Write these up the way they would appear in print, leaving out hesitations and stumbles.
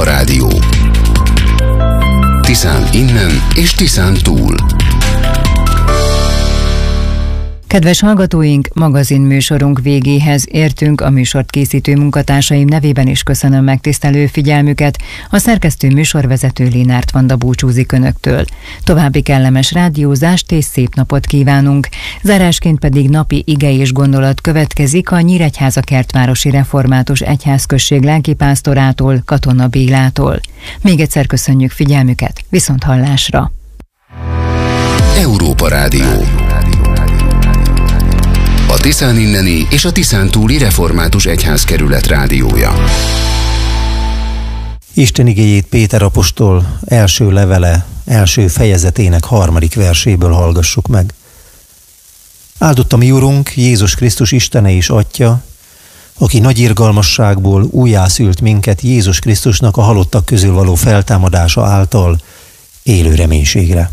Európa Rádió. Tiszán innen és Tiszán túl. Kedves hallgatóink, magazinműsorunk végéhez értünk. A műsort készítő munkatársaim nevében is köszönöm megtisztelő figyelmüket. A szerkesztő műsorvezető Lénárt Vanda búcsúzik önöktől. További kellemes rádiózást és szép napot kívánunk. Zárásként pedig napi ige és gondolat következik a Nyíregyháza Kertvárosi Református Egyházközség lelkipásztorától, Katona Bélától. Még egyszer köszönjük figyelmüket, viszonthallásra! Európa Rádió. A Tiszán inneni és a Tiszán túli Református Egyházkerület rádiója. Isten igéjét Péter apostol első levele, első fejezetének 3. verséből hallgassuk meg. Áldott a mi Urunk, Jézus Krisztus Istene és Atya, aki nagy irgalmasságból újjászült minket Jézus Krisztusnak a halottak közül való feltámadása által élő reménységre.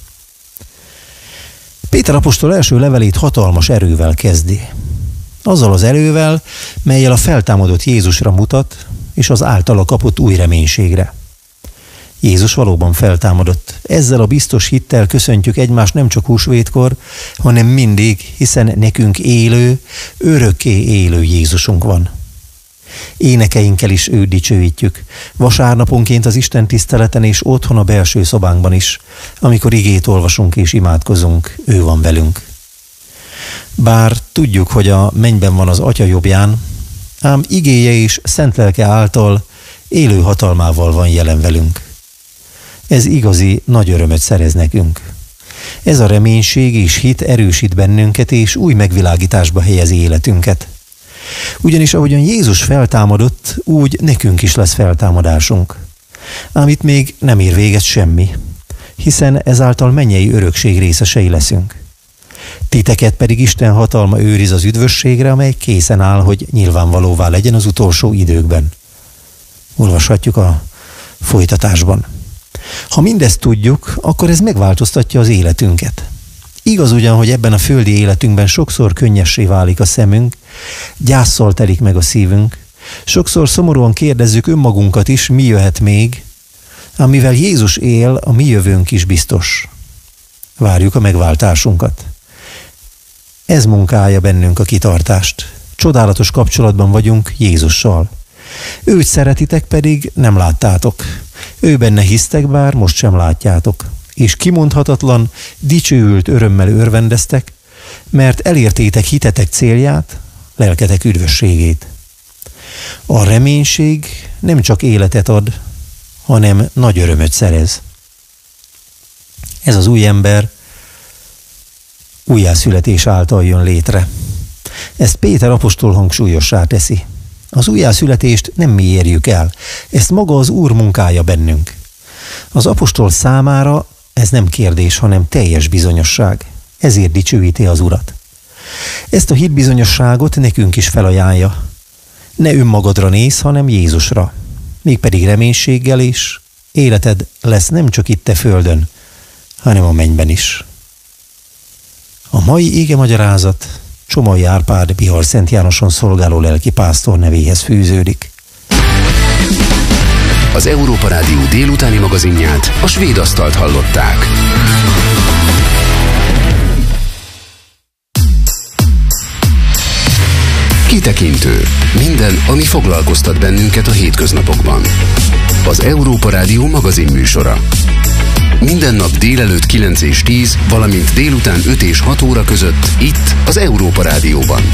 Péter apostol első levelét hatalmas erővel kezdi. Azzal az erővel, mellyel a feltámadott Jézusra mutat, és az általa kapott új reménységre. Jézus valóban feltámadott. Ezzel a biztos hittel köszöntjük egymást nem csak húsvétkor, hanem mindig, hiszen nekünk élő, örökké élő Jézusunk van. Énekeinkkel is őt dicsőítjük. Vasárnaponként az Isten tiszteleten és otthon a belső szobánkban is, amikor igét olvasunk és imádkozunk, ő van velünk. Bár tudjuk, hogy a mennyben van az Atya jobbján, ám igéje és szent lelke által élő hatalmával van jelen velünk. Ez igazi nagy örömöt szerez nekünk. Ez a reménység és hit erősít bennünket és új megvilágításba helyezi életünket. Ugyanis ahogyan Jézus feltámadott, úgy nekünk is lesz feltámadásunk. Ám itt még nem ér véget semmi, hiszen ezáltal mennyei örökség részesei leszünk. Titeket pedig Isten hatalma őriz az üdvösségre, amely készen áll, hogy nyilvánvalóvá legyen az utolsó időkben. Olvashatjuk a folytatásban. Ha mindezt tudjuk, akkor ez megváltoztatja az életünket. Igaz ugyan, hogy ebben a földi életünkben sokszor könnyessé válik a szemünk, gyásszal telik meg a szívünk, sokszor szomorúan kérdezzük önmagunkat is, mi jöhet még, ám mivel Jézus él, a mi jövőnk is biztos. Várjuk a megváltásunkat. Ez munkálja bennünk a kitartást. Csodálatos kapcsolatban vagyunk Jézussal. Őt szeretitek, pedig nem láttátok. Ő benne hisztek, bár most sem látjátok. És kimondhatatlan, dicsőült örömmel örvendeztek, mert elértétek hitetek célját, lelketek üdvösségét. A reménység nem csak életet ad, hanem nagy örömöt szerez. Ez az új ember újjászületés által jön létre. Ezt Péter apostol hangsúlyossá teszi. Az újjászületést nem mi érjük el, ezt maga az Úr munkálja bennünk. Az apostol számára ez nem kérdés, hanem teljes bizonyosság. Ezért dicsőíti az Urat. Ezt a hitbizonyosságot nekünk is felajánlja. Ne önmagadra néz, hanem Jézusra. Mégpedig reménységgel is. Életed lesz nem csak itt a földön, hanem a mennyben is. A mai igemagyarázat Csomai Árpád Bihar-Szent Jánoson szolgáló lelkipásztor nevéhez fűződik. Az Európa Rádió délutáni magazinját, a Svéd Asztalt hallották. Kitekintő. Minden, ami foglalkoztat bennünket a hétköznapokban. Az Európa Rádió magazinműsora. Minden nap délelőtt 9 és 10, valamint délután 5 és 6 óra között itt az Európa Rádióban.